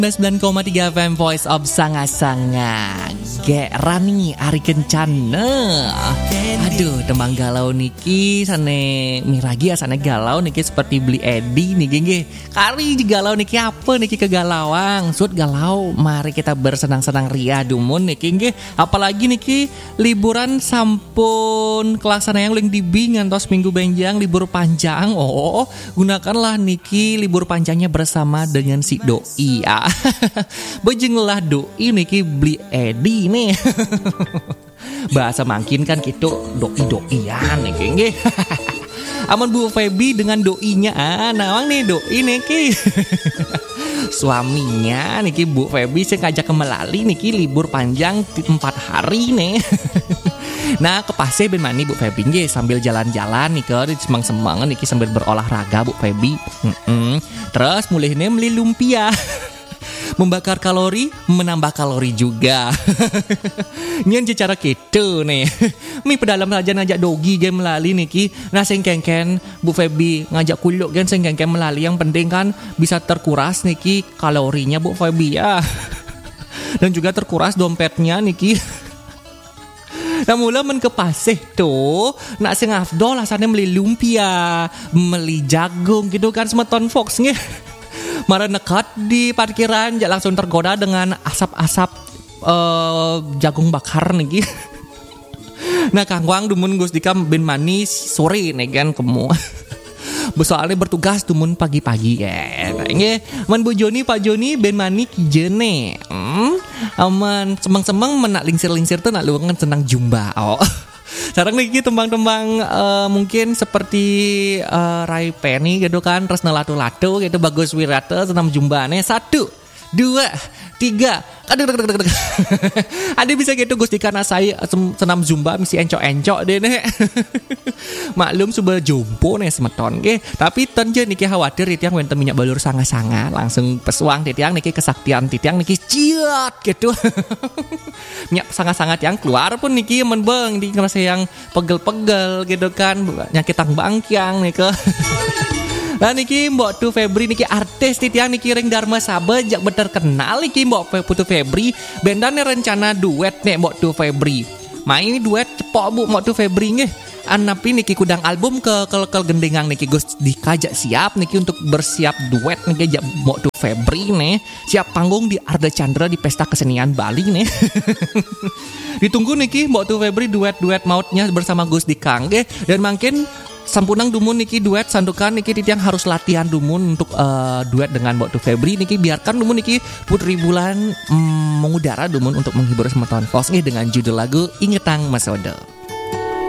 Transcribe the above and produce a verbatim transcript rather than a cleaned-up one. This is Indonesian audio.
sembilan belas koma tiga F M Voice of Sanga-Sanga Ge Rani Ari Kencana. Aduh tembang galau niki sane miragi asane galau niki seperti beli Edi niki nggih. Kari galau niki apa niki kegalauan. Sud galau mari kita bersenang-senang ria dumun niki nggih. Apalagi niki liburan sampun kelaksana yang ling dibi ngantos minggu benjang libur panjang. Oh, gunakanlah niki libur panjangnya bersama dengan si doi ya. Bejenglah doi niki beli Edi nih. Bahasa makin kan gitu doi-doian niki nggih. Aman Bu Feby dengan doinya ah nawang nih doi niki. Suaminya niki Bu Feby saya ngajak ke Melali niki libur panjang empat hari nih. Nah ke Pasir ben mani Bu Feby nggih sambil jalan-jalan nih ke semang-semang niki sambil berolahraga Bu Feby. Mm-mm. Terus mulihnya beli lumpia. Membakar kalori, menambah kalori juga. Nyen cara gitu nih. Mi pedalam saja ngajak dogi game melali niki. Nah sing kengken Bu Feby ngajak kuluk kan sing kengken melali yang penting kan bisa terkuras niki kalorinya Bu Feby ya. Dan juga terkuras dompetnya niki. Nah mula men ke Pasir tuh nak sing afdol asane beli lumpia, beli jagung gitu kan semeton Fox nggih. Mara nekat di parkiran jak langsung tergoda dengan asap-asap uh, jagung bakar nih. Nah kangwang dumun Gus Dikam ben manis sore nih kan kemu. Soalnya bertugas dumun pagi-pagi ya. Nah ini man Bu Joni Pak Joni ben mani kijene. Hmm, aman semang-semang menak lingsir-lingsir tuh nak luangan senang jumba. Oh. Sekarang niki tembang-tembang uh, mungkin seperti uh, Rai Penny gitu kan, terus nelato-lato gitu Bagus Wirata senam jumbane satu, dua, tiga. Aduh, aduh, aduh, aduh. Ada bisa gitu Gus karena saya senam zumba misi encok-encok deh nih. Maklum sudah jompo nih semeton ke, tapi tenje niki khawatir titiang wenten minyak balur sanga-sanga langsung pesuang titiang niki kesaktian titiang niki ciat gitu. Minyak sanga-sanga tiang keluar pun niki menbeng di masa yang pegel-pegel gitu kan, nyakit tang bangkyang nih ke. Nah niki Mbok Tu Febri niki artis titiang niki ring Dharma Saba jak berterkenal niki Mbok Putu Febri bendane rencana duet nek Mbok Tu Febri. Main duet cepok Bu Mbok Tu Febri nggih. Anapi niki kudang album ke kel-kel gendengang niki Gus dikajak siap niki untuk bersiap duet niki jak Mbok Tu Febri nih. Siap panggung di Arda Chandra di Pesta Kesenian Bali nih. Ditunggu niki Mbok Tu Febri duet-duet mautnya bersama Gus Dikang nggih dan makin sampunang dumun niki duet sandukan niki titiang harus latihan dumun untuk uh, duet dengan Mbok Tu Febri niki biarkan dumun niki Putri Bulan mm, mengudara dumun untuk menghibur semeton Fos nih dengan judul lagu Ingetang Masodo.